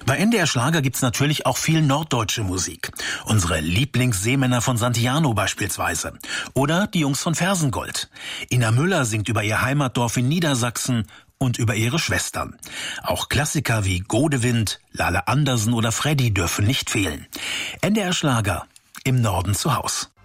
Bei NDR Schlager gibt's natürlich auch viel norddeutsche Musik. Unsere Lieblingsseemänner von Santiano beispielsweise. Oder die Jungs von Fersengold. Ina Müller singt über ihr Heimatdorf in Niedersachsen und über ihre Schwestern. Auch Klassiker wie Godewind, Lale Andersen oder Freddy dürfen nicht fehlen. NDR Schlager, im Norden zu Haus.